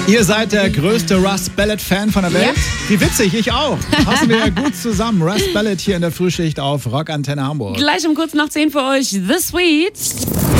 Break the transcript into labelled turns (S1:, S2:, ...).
S1: Ihr seid der größte Russ Ballad-Fan von der Welt?
S2: Ja.
S1: Wie witzig, ich auch. Passen wir ja gut zusammen. Russ Ballad hier in der Frühschicht auf Rock Antenne Hamburg.
S2: Gleich um kurz nach 10 für euch The Sweet.